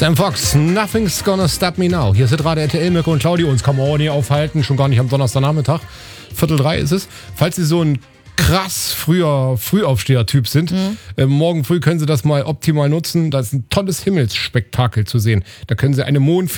Sam Fox, Nothing's Gonna Stop Me Now. Hier ist gerade RTL, Mirko und Claudio. Uns kann man auch nicht aufhalten, schon gar nicht am Donnerstagnachmittag. 2:45 ist es. Falls Sie so ein krass Frühaufsteher-Typ sind, morgen früh können Sie das mal optimal nutzen. Da ist ein tolles Himmelsspektakel zu sehen. Da können Sie eine